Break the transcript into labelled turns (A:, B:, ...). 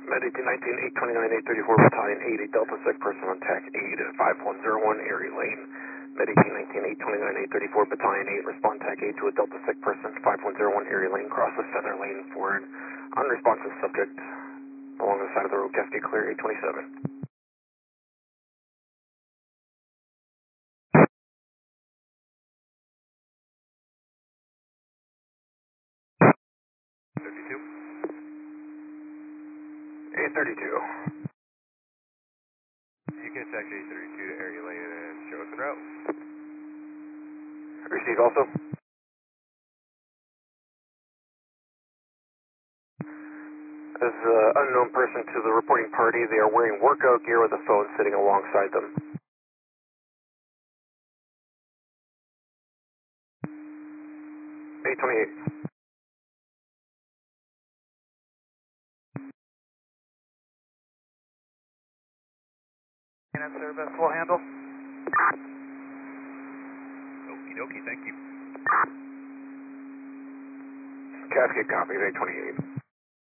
A: Med 1819, 829, 834, Battalion 8, a Delta Sec person on TAC 8 at 5101 Erie Lane. Med 1819, 829, 834, Battalion 8, respond TAC 8 to a Delta Sec person, 5101 Erie Lane, cross the center lane for an unresponsive subject along the side of the road, Cascade Clear 827. A32.
B: You can attack 832 to area lane and show us en route.
A: Receive also. As unknown person to the reporting party, they are wearing workout gear with a phone sitting alongside them. A28.
C: And service will handle.
B: Okie dokie, thank you.
A: Cascade copies, A28.